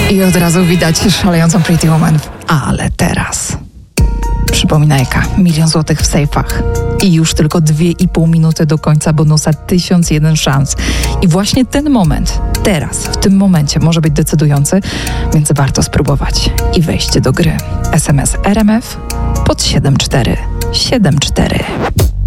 I od razu widać szalejącą Pretty Woman. Ale teraz... Przypominajka, 1 000 000 złotych w sejfach. I już tylko 2,5 minuty do końca bonusa 1001 szans. I właśnie ten moment, teraz, w tym momencie może być decydujący, więc warto spróbować i wejść do gry. SMS RMF pod 7474.